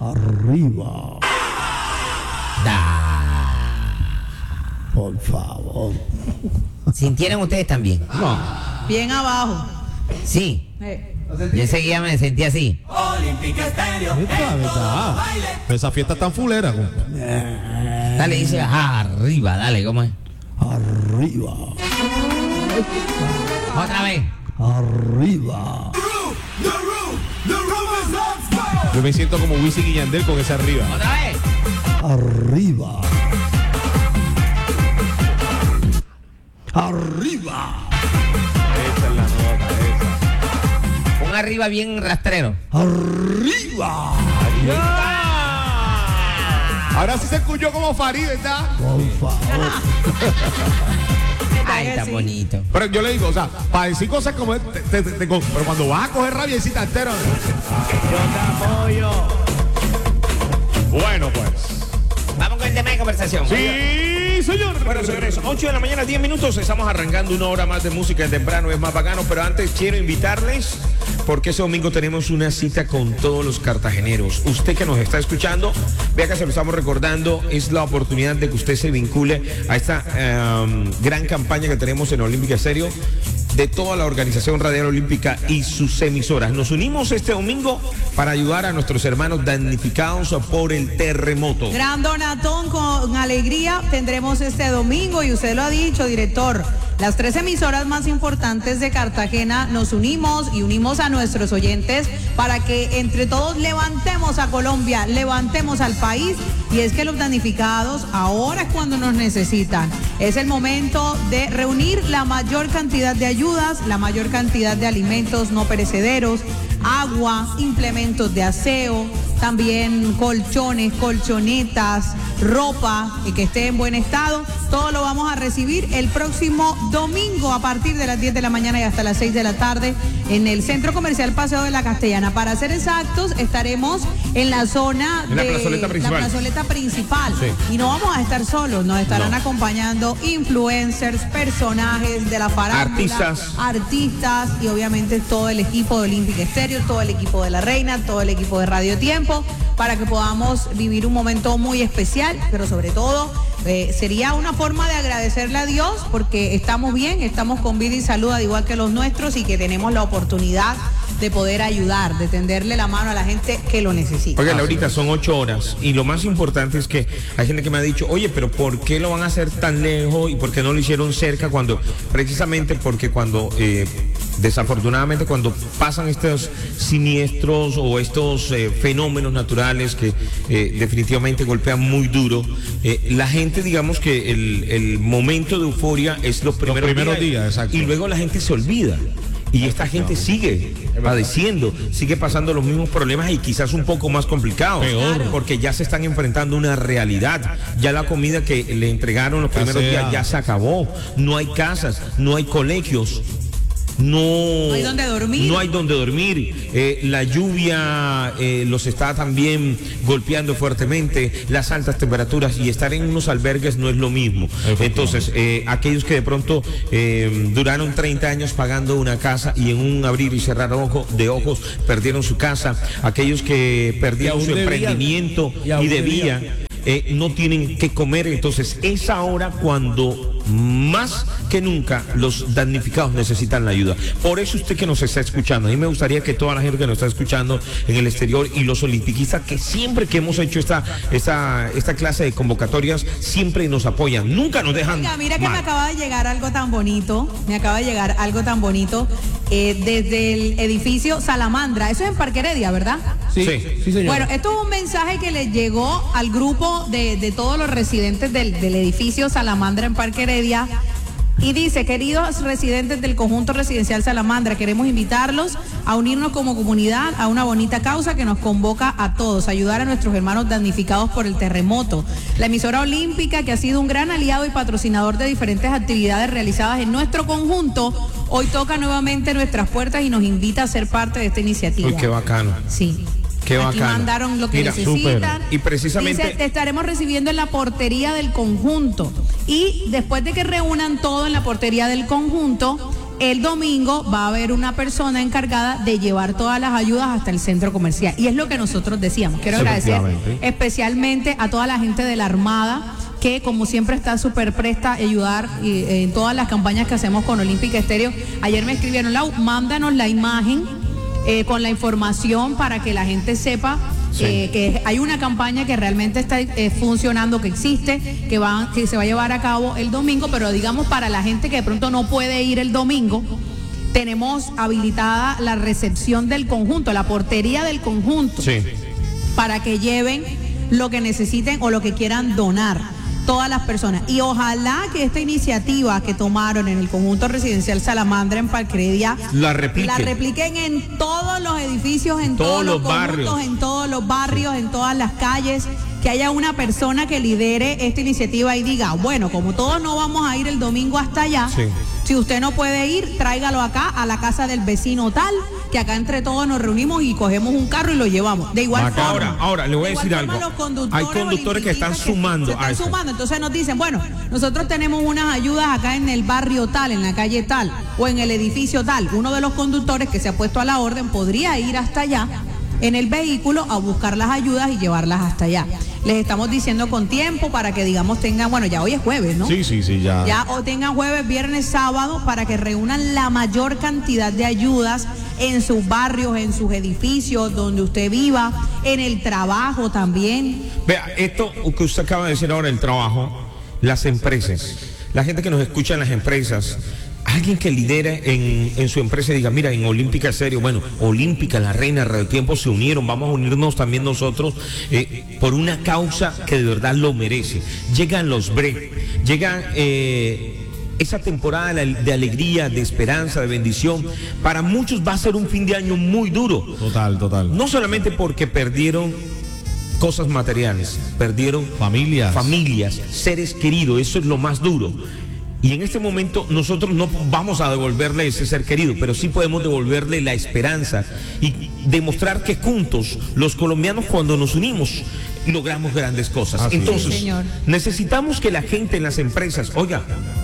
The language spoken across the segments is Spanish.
Arriba. Por favor. ¿Sintieron ustedes también? No. Bien abajo. Sí. Yo enseguida me sentí así. ¿Verdad? Esa fiesta tan fulera. Dale, dice arriba, dale, ¿cómo es? Arriba. Otra vez. Arriba. Yo me siento como Wisin y Yandel con ese arriba. Otra vez. Arriba. Arriba. Esa es la nota, esa. Un arriba bien rastrero. Arriba. Ahora sí se escuchó como Farid, ¿verdad? Por favor. Ay, está bonito. Pero yo le digo, o sea, para decir cosas como pero cuando vas a coger rabia y decir entero. Yo te apoyo. Bueno, pues. Vamos con el tema de conversación. Sí, señor. Bueno, señores, 8 de la mañana, 10 minutos. Estamos arrancando una hora más de música en temprano, es más bacano. Pero antes quiero invitarles, porque ese domingo tenemos una cita con todos los cartageneros. Usted que nos está escuchando, vea que se lo estamos recordando, es la oportunidad de que usted se vincule a esta gran campaña que tenemos en Olímpica Estéreo, de toda la Organización Radial Olímpica y sus emisoras. Nos unimos este domingo para ayudar a nuestros hermanos damnificados por el terremoto. Gran donatón, con alegría tendremos este domingo, y usted lo ha dicho, director. Las 3 emisoras más importantes de Cartagena nos unimos y unimos a nuestros oyentes para que entre todos levantemos a Colombia, levantemos al país. Y es que los damnificados ahora es cuando nos necesitan. Es el momento de reunir la mayor cantidad de ayudas, la mayor cantidad de alimentos no perecederos, agua, implementos de aseo, también colchones, colchonetas, ropa que esté en buen estado. Todo lo vamos a recibir el próximo domingo a partir de las 10 de la mañana y hasta las 6 de la tarde en el Centro Comercial Paseo de la Castellana. Para ser exactos, estaremos en la zona en la de plazoleta principal. La plazoleta principal. Sí. Y no vamos a estar solos, nos estarán acompañando influencers, personajes de la farándula, artistas y obviamente todo el equipo de Olímpica Estéreo, todo el equipo de La Reina, todo el equipo de Radio Tiempo, para que podamos vivir un momento muy especial, pero sobre todo sería una forma de agradecerle a Dios porque estamos bien, estamos con vida y salud, al igual que los nuestros, y que tenemos la oportunidad de poder ayudar, de tenderle la mano a la gente que lo necesita. Oiga, Laurita, son 8 horas y lo más importante es que hay gente que me ha dicho, oye, pero ¿por qué lo van a hacer tan lejos y por qué no lo hicieron cerca? Cuando, precisamente porque cuando, desafortunadamente, cuando pasan estos siniestros o estos fenómenos naturales que definitivamente golpean muy duro, la gente, digamos que el momento de euforia es los primeros días, exacto. Y luego la gente se olvida. Y esta gente sigue padeciendo, sigue pasando los mismos problemas y quizás un poco más complicados. Peor. Porque ya se están enfrentando a una realidad. Ya la comida que le entregaron los primeros días ya se acabó. No hay casas, no hay colegios. No hay donde dormir. No hay donde dormir. La lluvia los está también golpeando fuertemente, las altas temperaturas, y estar en unos albergues no es lo mismo. Entonces, aquellos que de pronto duraron 30 años pagando una casa y en un abrir y cerrar de ojos perdieron su casa, aquellos que perdieron su emprendimiento y debían, no tienen que comer. Entonces, es ahora cuando más que nunca los damnificados necesitan la ayuda. Por eso usted que nos está escuchando, a mí me gustaría que toda la gente que nos está escuchando en el exterior y los olimpiquistas que siempre que hemos hecho esta clase de convocatorias siempre nos apoyan, nunca nos dejan. Mira que me acaba de llegar algo tan bonito, desde el edificio Salamandra, eso es en Parque Heredia, ¿verdad? Sí, señor. Bueno, esto es un mensaje que les llegó al grupo de todos los residentes del edificio Salamandra en Parque Heredia. Y dice: queridos residentes del conjunto residencial Salamandra, queremos invitarlos a unirnos como comunidad a una bonita causa que nos convoca a todos, ayudar a nuestros hermanos damnificados por el terremoto. La emisora olímpica, que ha sido un gran aliado y patrocinador de diferentes actividades realizadas en nuestro conjunto, hoy toca nuevamente nuestras puertas y nos invita a ser parte de esta iniciativa. Uy, qué bacano. Sí. Qué Aquí bacano. mandaron lo que necesitan. Y precisamente dice: te estaremos recibiendo en la portería del conjunto. Y después de que reúnan todo en la portería del conjunto, el domingo va a haber una persona encargada de llevar todas las ayudas hasta el centro comercial. Y es lo que nosotros decíamos. Quiero agradecer especialmente a toda la gente de la Armada, que como siempre está súper presta a ayudar en todas las campañas que hacemos con Olímpica Estéreo. Ayer me escribieron, Lau, mándanos la imagen con la información para que la gente sepa que hay una campaña que realmente está funcionando, que existe, que se va a llevar a cabo el domingo, pero digamos para la gente que de pronto no puede ir el domingo, tenemos habilitada la recepción del conjunto, la portería del conjunto, para que lleven lo que necesiten o lo que quieran donar todas las personas. Y ojalá que esta iniciativa que tomaron en el conjunto residencial Salamandra en Palcredia la repliquen en todos los edificios, en todos los barrios, en todos los barrios, en todas las calles, que haya una persona que lidere esta iniciativa y diga, bueno, como todos no vamos a ir el domingo hasta allá, si usted no puede ir, tráigalo acá a la casa del vecino tal, que acá entre todos nos reunimos y cogemos un carro y lo llevamos. De igual forma. Ahora le voy a decir algo. Hay conductores que están sumando. Entonces nos dicen, bueno, nosotros tenemos unas ayudas acá en el barrio tal, en la calle tal, o en el edificio tal. Uno de los conductores que se ha puesto a la orden podría ir hasta allá en el vehículo a buscar las ayudas y llevarlas hasta allá. Les estamos diciendo con tiempo para que, digamos, tengan, bueno, ya hoy es jueves, ¿no? Sí, ya. Ya o tengan jueves, viernes, sábado, para que reúnan la mayor cantidad de ayudas en sus barrios, en sus edificios, donde usted viva, en el trabajo también. Vea, esto que usted acaba de decir ahora, el trabajo, las empresas, la gente que nos escucha en las empresas, alguien que lidere en su empresa y diga, mira, en Olímpica Estéreo, bueno, Olímpica, La Reina, Radio Tiempo se unieron, vamos a unirnos también nosotros por una causa que de verdad lo merece. Llegan los break, llegan esa temporada de alegría, de esperanza, de bendición. Para muchos va a ser un fin de año muy duro. Total. No solamente porque perdieron cosas materiales, perdieron familias, seres queridos, eso es lo más duro. Y en este momento nosotros no vamos a devolverle ese ser querido, pero sí podemos devolverle la esperanza y demostrar que juntos, los colombianos, cuando nos unimos, logramos grandes cosas. Entonces, necesitamos que la gente en las empresas, oiga,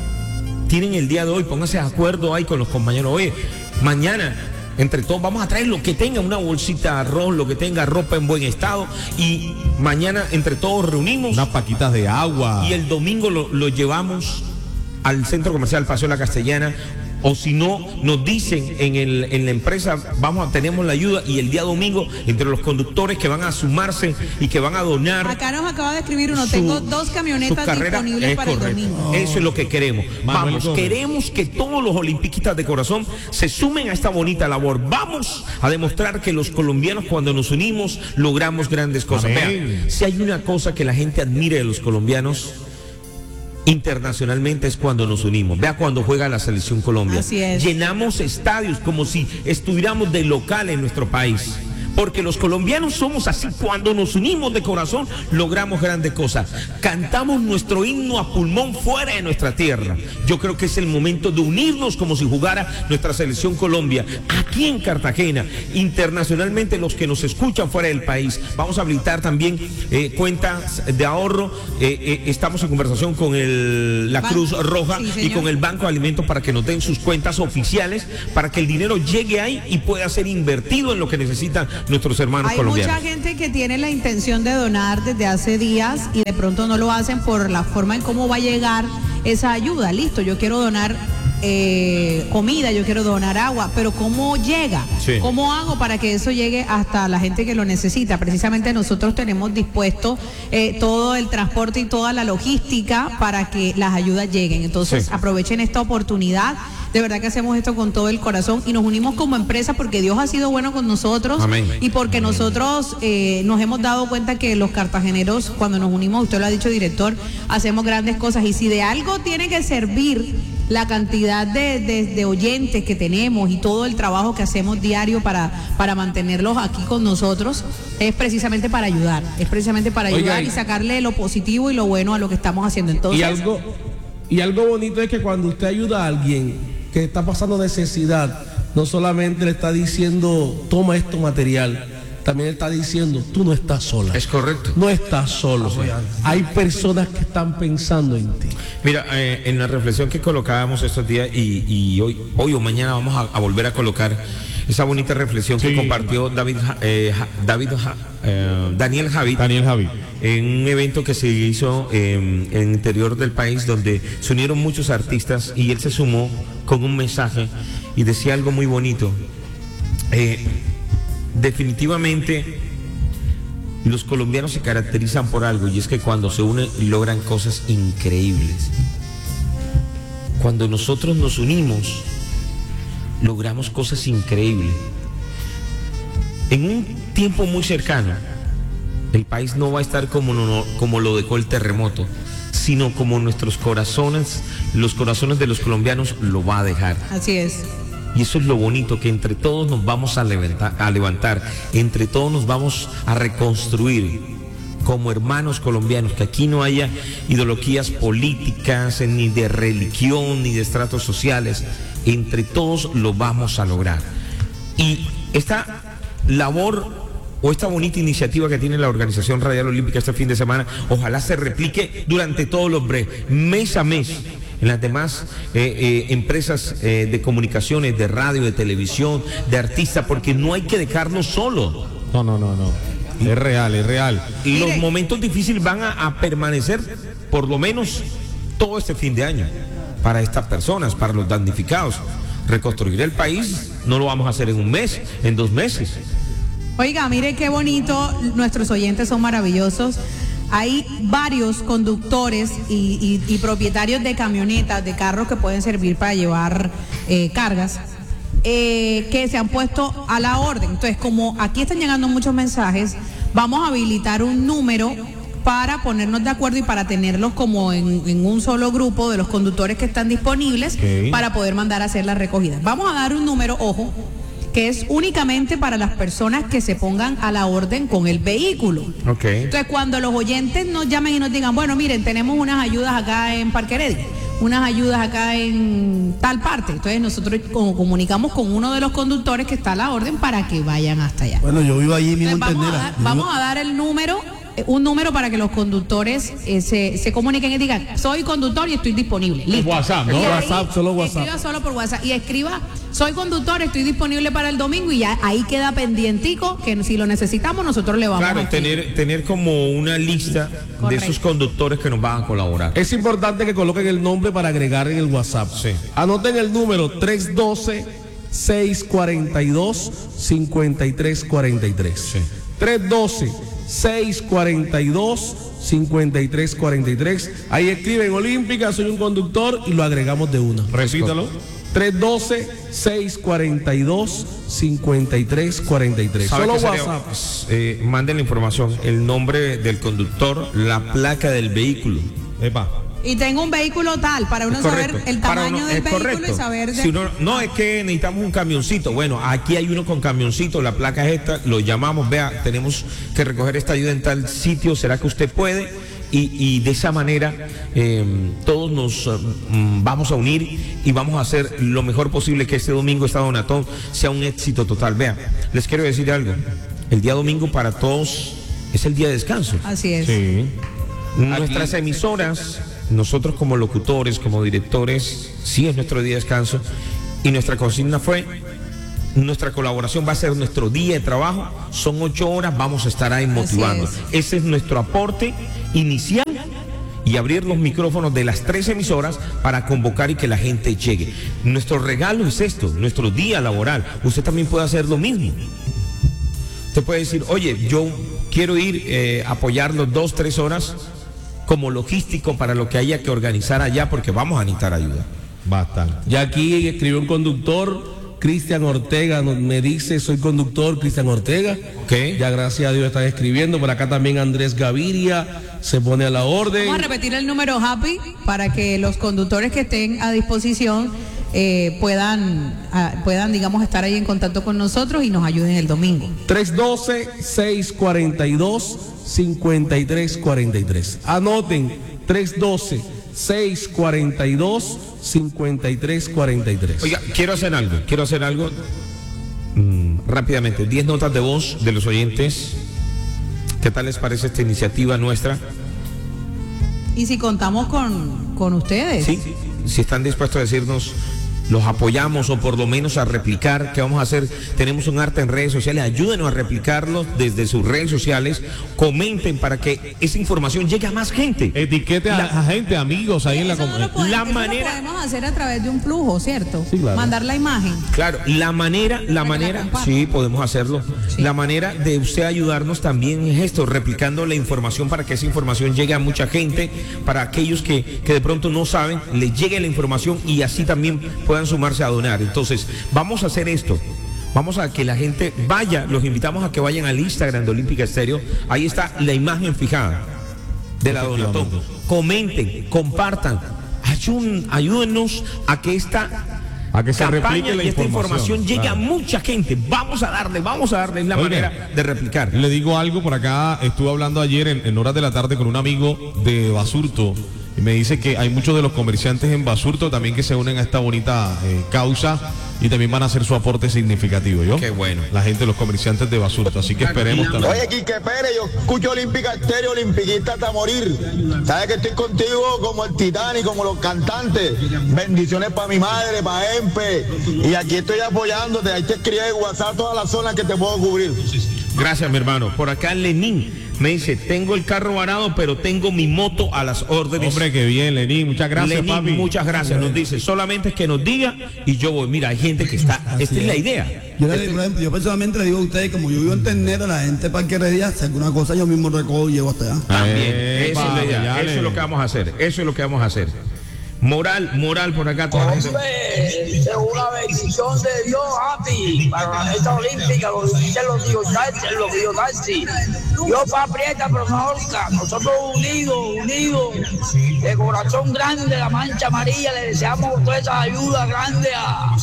tienen el día de hoy, pónganse de acuerdo ahí con los compañeros, oye, mañana entre todos vamos a traer lo que tenga, una bolsita de arroz, lo que tenga, ropa en buen estado, y mañana entre todos reunimos unas paquitas de agua y el domingo lo llevamos al centro comercial Paseo La Castellana, o si no, nos dicen en la empresa, tenemos la ayuda, y el día domingo, entre los conductores que van a sumarse y que van a donar. Acá nos acaba de escribir uno, tengo 2 camionetas disponibles para el domingo. Eso es lo que queremos. Vamos, queremos que todos los olimpiquistas de corazón se sumen a esta bonita labor. Vamos a demostrar que los colombianos, cuando nos unimos, logramos grandes cosas. Vean, si hay una cosa que la gente admire de los colombianos internacionalmente, es cuando nos unimos. Vea cuando juega la selección Colombia. Así es. Llenamos estadios como si estuviéramos de local en nuestro país. Porque los colombianos somos así, cuando nos unimos de corazón, logramos grandes cosas. Cantamos nuestro himno a pulmón fuera de nuestra tierra. Yo creo que es el momento de unirnos como si jugara nuestra selección Colombia aquí en Cartagena. Internacionalmente, los que nos escuchan fuera del país, vamos a habilitar también cuentas de ahorro. Estamos en conversación con la Cruz Roja y con el Banco de Alimentos para que nos den sus cuentas oficiales, para que el dinero llegue ahí y pueda ser invertido en lo que necesitan nuestros hermanos colombianos. Hay mucha gente que tiene la intención de donar desde hace días y de pronto no lo hacen por la forma en cómo va a llegar esa ayuda. Listo, yo quiero donar comida, yo quiero donar agua, pero ¿cómo llega? ¿Cómo hago para que eso llegue hasta la gente que lo necesita? Precisamente nosotros tenemos dispuesto todo el transporte y toda la logística para que las ayudas lleguen. Entonces aprovechen esta oportunidad. De verdad que hacemos esto con todo el corazón y nos unimos como empresa porque Dios ha sido bueno con nosotros. Amén. Y porque nosotros nos hemos dado cuenta que los cartageneros, cuando nos unimos, usted lo ha dicho, director, hacemos grandes cosas. Y si de algo tiene que servir la cantidad de oyentes que tenemos y todo el trabajo que hacemos diario para mantenerlos aquí con nosotros, es precisamente para ayudar. Es precisamente para ayudar y sacarle lo positivo y lo bueno a lo que estamos haciendo. Entonces, y algo bonito es que cuando usted ayuda a alguien que está pasando necesidad, no solamente le está diciendo toma esto material, también está diciendo, tú no estás sola. Es correcto. No estás solo. Hay personas que están pensando en ti. Mira, en la reflexión que colocábamos estos días y hoy o mañana vamos a volver a colocar esa bonita reflexión que compartió Daniel Javid. En un evento que se hizo en el interior del país, donde se unieron muchos artistas y él se sumó con un mensaje y decía algo muy bonito. Definitivamente los colombianos se caracterizan por algo, y es que cuando se unen logran cosas increíbles. Cuando nosotros nos unimos logramos cosas increíbles. En un tiempo muy cercano el país no va a estar como lo dejó el terremoto, sino como nuestros corazones, los corazones de los colombianos lo va a dejar. Así es. Y eso es lo bonito, que entre todos nos vamos a levantar, entre todos nos vamos a reconstruir como hermanos colombianos, que aquí no haya ideologías políticas, ni de religión, ni de estratos sociales. Entre todos lo vamos a lograr. Y esta labor o esta bonita iniciativa que tiene la Organización Radial Olímpica este fin de semana, ojalá se replique durante todos los mes a mes, en las demás empresas de comunicaciones, de radio, de televisión, de artistas, porque no hay que dejarnos solos. No. Es real. Y los momentos difíciles van a permanecer por lo menos todo este fin de año para estas personas, para los damnificados. Reconstruir el país no lo vamos a hacer en un mes, en 2 meses. Oiga, mire qué bonito, nuestros oyentes son maravillosos. Hay varios conductores y propietarios de camionetas, de carros que pueden servir para llevar cargas, que se han puesto a la orden. Entonces, como aquí están llegando muchos mensajes, vamos a habilitar un número para ponernos de acuerdo y para tenerlos como en un solo grupo de los conductores que están disponibles, para poder mandar a hacer la recogida. Vamos a dar un número, ojo, que es únicamente para las personas que se pongan a la orden con el vehículo. Entonces, cuando los oyentes nos llamen y nos digan, bueno, miren, tenemos unas ayudas acá en Parque Heredia, unas ayudas acá en tal parte, entonces nosotros comunicamos con uno de los conductores que está a la orden para que vayan hasta allá. Bueno, yo vivo allí mismo en Ternera. Vamos a dar el número, un número para que los conductores se comuniquen y digan, soy conductor y estoy disponible. Listo. WhatsApp, ¿no? Solo WhatsApp. Escriba solo por WhatsApp y escriba, soy conductor, estoy disponible para el domingo, y ya ahí queda pendientico que si lo necesitamos nosotros le vamos a tener como una lista de esos conductores que nos van a colaborar. Es importante que coloquen el nombre para agregar en el WhatsApp. Sí. Anoten el número 312-642-5343. Sí. 312-642-5343. Ahí escriben Olímpica, soy un conductor, y lo agregamos de una. Repítalo. 312-642-5343. Solo WhatsApp. Manden la información, el nombre del conductor, la placa del vehículo. Y tengo un vehículo tal, para uno saber el tamaño del vehículo y saber de... Si uno, no, es que necesitamos un camioncito. Bueno, aquí hay uno con camioncito, la placa es esta, lo llamamos, vea, tenemos que recoger esta ayuda en tal sitio, ¿será que usted puede? Y de esa manera todos nos vamos a unir y vamos a hacer lo mejor posible que este domingo, esta donatón, sea un éxito total. Vean, les quiero decir algo, el día domingo para todos es el día de descanso. Así es. Sí. Nuestras emisoras, nosotros como locutores, como directores, sí es nuestro día de descanso, y nuestra consigna fue, nuestra colaboración va a ser nuestro día de trabajo, son 8 horas, vamos a estar ahí motivando. Ese es nuestro aporte inicial, y abrir los micrófonos de las 3 emisoras para convocar y que la gente llegue. Nuestro regalo es esto, nuestro día laboral. Usted también puede hacer lo mismo. Usted puede decir, oye, yo quiero ir a apoyarlos 2-3 horas como logístico para lo que haya que organizar allá, porque vamos a necesitar ayuda. Bastante. Ya aquí escribió un conductor, Cristian Ortega, me dice, soy conductor, Cristian Ortega. Ya gracias a Dios están escribiendo. Por acá también Andrés Gaviria se pone a la orden. Vamos a repetir el número Happy para que los conductores que estén a disposición puedan, digamos, estar ahí en contacto con nosotros y nos ayuden el domingo. 312-642-5343. Anoten, 312-642-5343. Oiga, quiero hacer algo. rápidamente, 10 notas de voz de los oyentes. ¿Qué tal les parece esta iniciativa nuestra? Y si contamos con ustedes. Sí, si están dispuestos a decirnos, los apoyamos o por lo menos a replicar. ¿Qué vamos a hacer? Tenemos un arte en redes sociales, ayúdenos a replicarlos desde sus redes sociales, comenten para que esa información llegue a más gente. Etiquete a gente, amigos ahí en la Eso no lo comunidad. podemos- eso lo podemos hacer a través de un flujo, ¿cierto? Sí, claro. Mandar la imagen. Claro, la manera, compartan. sí, podemos hacerlo. Sí. La manera de usted ayudarnos también es esto, replicando la información para que esa información llegue a mucha gente, para aquellos que de pronto no saben, les llegue la información y así también puedan sumarse a donar. Entonces, vamos a hacer esto. Vamos a que la gente vaya, los invitamos a que vayan al Instagram de Olímpica Estéreo. Ahí está la imagen fijada de la donatón. Comenten, compartan, ayúdennos a que esta A que se campaña replique la y esta información, información llegue claro. a mucha gente. Vamos a darle, es la Oiga, manera de replicar. Le digo algo por acá, estuve hablando ayer en horas de la tarde con un amigo de Basurto y me dice que hay muchos de los comerciantes en Basurto también que se unen a esta bonita causa y también van a hacer su aporte significativo, ¿yo? Qué bueno. La gente de los comerciantes de Basurto, así que esperemos también. Oye, Quique Pérez, yo escucho Olímpica Estéreo, olimpiquista hasta morir. Sabes que estoy contigo como el Titanic, como los cantantes. Bendiciones para mi madre, para Empe. Y aquí estoy apoyándote. Ahí te escribí en WhatsApp todas las zonas que te puedo cubrir. Gracias, mi hermano. Por acá Lenín me dice, tengo el carro varado, pero tengo mi moto a las órdenes. Hombre, qué bien, Lenín, muchas gracias, Lenín, papi. muchas gracias. Nos dice, solamente es que nos diga y yo voy. Mira, hay gente que está, esta es la idea. Por ejemplo, yo personalmente le digo a ustedes, como yo vivo en Ternera, la gente para que Heredia, si alguna cosa yo mismo recojo y llevo hasta allá. También, esa es la idea. ya Eso es lo que vamos a hacer. Eso es lo que vamos a hacer. Moral por acá. Toda la gente. Es una bendición de Dios, Happy, para la meta olímpica, lo dicen los Diotaxi. Dios pa' aprieta, pero no ahorca. Nosotros unidos, de corazón grande, la mancha amarilla, le deseamos toda esa ayuda grande a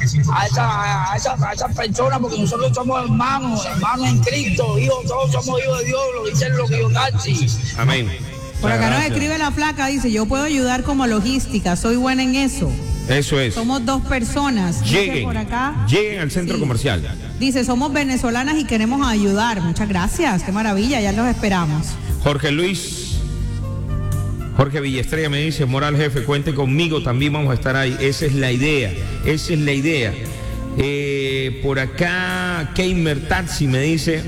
esas personas, porque nosotros somos hermanos en Cristo, todos somos hijos de Dios, lo dicen los Diotaxi. Amén. Por acá nos Gracias. escribe la flaca, dice, yo puedo ayudar como logística, soy buena en eso. Eso es. Somos 2 personas. Dice Lleguen, por acá. lleguen al centro Sí. comercial. Dice, somos venezolanas y queremos ayudar. Muchas gracias, qué maravilla, ya los esperamos. Jorge Villaestrella me dice, Moral jefe, cuente conmigo, también vamos a estar ahí. Esa es la idea. Por acá, Keimer Taxi me dice,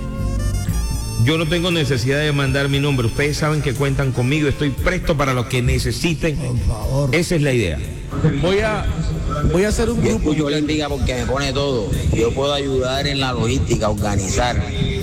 yo no tengo necesidad de mandar mi nombre. Ustedes saben que cuentan conmigo. Estoy presto para lo que necesiten. Por favor. Esa es la idea. Voy a hacer un Yo grupo. escucho Olímpica porque me pone todo. Yo puedo ayudar en la logística, organizar.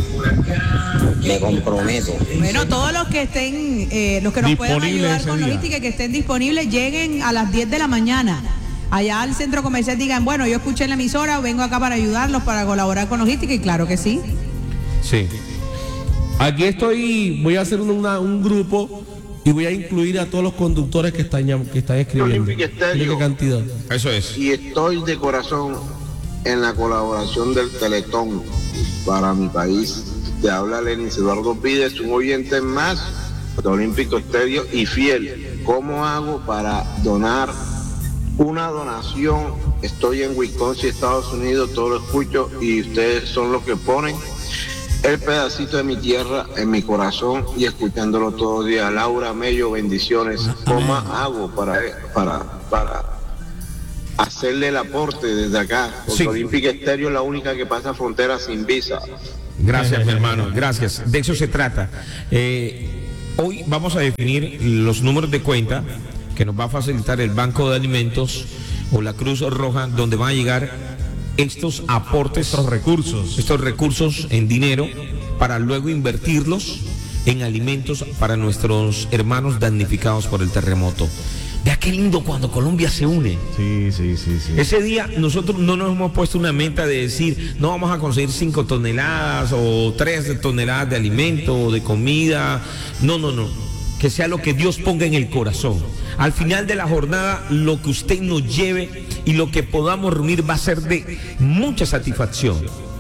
Me comprometo. Bueno, todos los que estén, los que nos puedan Disponibles ayudar ese con día. logística, que estén disponibles, lleguen a las 10 de la mañana. Allá al centro comercial digan, bueno, yo escuché en la emisora, vengo acá para ayudarlos, para colaborar con logística, y claro que sí. Sí. Aquí voy a hacer un grupo y voy a incluir a todos los conductores que están escribiendo. Olímpica Estéreo. Mira qué cantidad. Eso es. Y estoy de corazón en la colaboración del Teletón para mi país. Te habla Lenis Eduardo Pides, un oyente más de Olímpico Estéreo y fiel. ¿Cómo hago para donar una donación? Estoy en Wisconsin, Estados Unidos, todo lo escucho y ustedes son los que ponen el pedacito de mi tierra en mi corazón y escuchándolo todos los días. Laura Mello, bendiciones. ¿Cómo hago para hacerle el aporte desde acá? Porque Sí. Olímpica Estéreo es la única que pasa frontera sin visa. Gracias, mi hermano. Gracias. De eso se trata. Hoy vamos a definir los números de cuenta que nos va a facilitar el Banco de Alimentos o la Cruz Roja, donde van a llegar estos aportes, estos recursos en dinero para luego invertirlos en alimentos para nuestros hermanos damnificados por el terremoto. Vea qué lindo cuando Colombia se une. Sí. Ese día nosotros no nos hemos puesto una meta de decir, no vamos a conseguir 5 toneladas o 3 toneladas de alimento o de comida. No. Que sea lo que Dios ponga en el corazón. Al final de la jornada, lo que usted nos lleve y lo que podamos reunir va a ser de mucha satisfacción.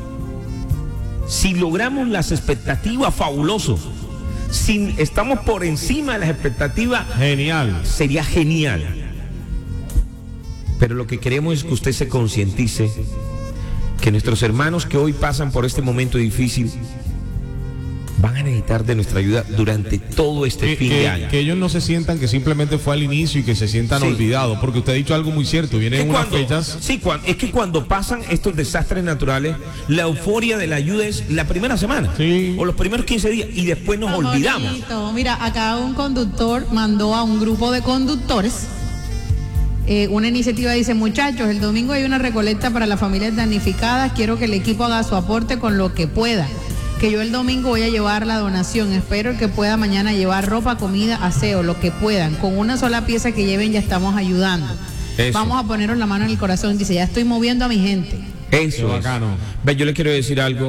Si logramos las expectativas, fabuloso. Si estamos por encima de las expectativas, Genial. sería genial. Pero lo que queremos es que usted se concientice que nuestros hermanos que hoy pasan por este momento difícil van a necesitar de nuestra ayuda durante todo este fin de año. Que ellos no se sientan que simplemente fue al inicio y que se sientan olvidados, porque usted ha dicho algo muy cierto, vienen unas fechas. Sí, es que cuando pasan estos desastres naturales, la euforia de la ayuda es la primera semana, o los primeros 15 días, y después nos olvidamos. Mira, acá un conductor mandó a un grupo de conductores una iniciativa, dice: muchachos, el domingo hay una recolecta para las familias damnificadas, quiero que el equipo haga su aporte con lo que pueda, que yo el domingo voy a llevar la donación, espero que pueda mañana llevar ropa, comida, aseo, lo que puedan, con una sola pieza que lleven ya estamos ayudando. Eso. Vamos a poneros la mano en el corazón, dice, ya estoy moviendo a mi gente. Eso es bacano. Ve, yo le quiero decir algo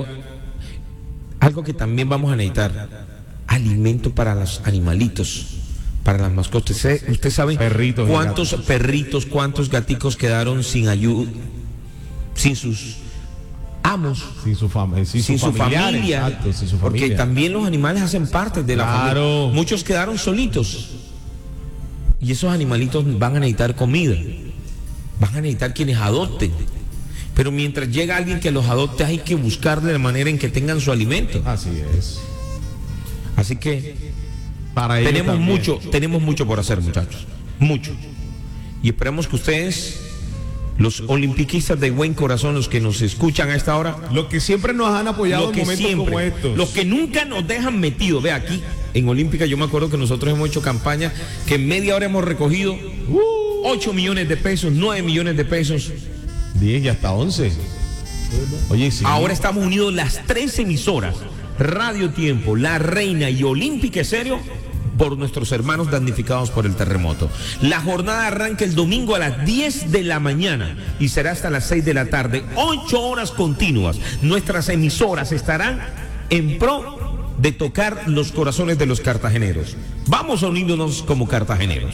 que también vamos a necesitar: alimento para los animalitos, para las mascotas. Usted sabe perritos, cuántos perritos, cuántos gaticos quedaron sin ayuda, sin sus amos, sin su familia, exacto, sin su familia, porque también los animales hacen parte de la familia. Muchos quedaron solitos y esos animalitos van a necesitar comida, van a necesitar quienes adopten, pero mientras llega alguien que los adopte hay que buscarle la manera en que tengan su alimento. Así es. Así que tenemos mucho por hacer, muchachos, mucho, y esperamos que ustedes, los olimpiquistas de buen corazón, los que nos escuchan a esta hora, los que siempre nos han apoyado en momentos como estos, los que nunca nos dejan metidos. Ve, aquí en Olímpica yo me acuerdo que nosotros hemos hecho campaña que en media hora hemos recogido 8 millones de pesos, 9 millones de pesos, 10 y hasta 11. Oye, sí. Ahora estamos unidos las 3 emisoras, Radio Tiempo, La Reina y Olímpica Estéreo, por nuestros hermanos damnificados por el terremoto. La jornada arranca el domingo a las 10 de la mañana y será hasta las 6 de la tarde, 8 horas continuas. Nuestras emisoras estarán en pro de tocar los corazones de los cartageneros. Vamos a unirnos como cartageneros.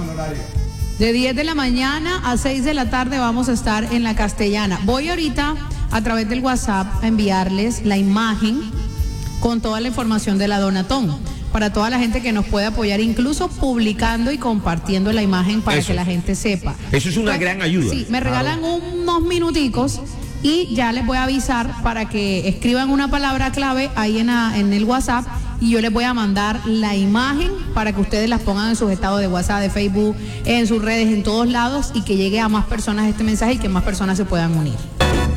De 10 de la mañana a 6 de la tarde vamos a estar en la Castellana. Voy ahorita a través del WhatsApp a enviarles la imagen con toda la información de la Donatón, para toda la gente que nos puede apoyar, incluso publicando y compartiendo la imagen para que la gente sepa. Eso es una gran ayuda. Sí, me regalan unos minuticos y ya les voy a avisar para que escriban una palabra clave ahí en el WhatsApp y yo les voy a mandar la imagen para que ustedes las pongan en sus estados de WhatsApp, de Facebook, en sus redes, en todos lados, y que llegue a más personas este mensaje y que más personas se puedan unir.